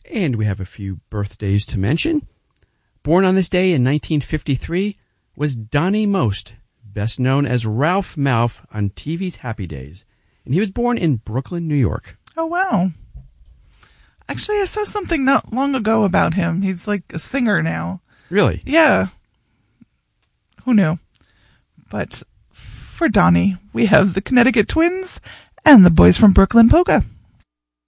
And we have a few birthdays to mention. Born on this day in 1953 was Donnie Most, best known as Ralph Malph on TV's Happy Days. And he was born in Brooklyn, New York. Oh, wow. Actually, I saw something not long ago about him. He's like a singer now. Really? Yeah. Who knew? But for Donnie, we have the Connecticut Twins and the Boys from Brooklyn Polka.